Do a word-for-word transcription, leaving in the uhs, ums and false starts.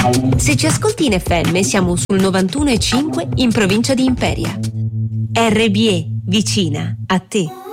Se ci ascolti in F M siamo sul novantuno e cinque in provincia di Imperia. R B E, vicina a te.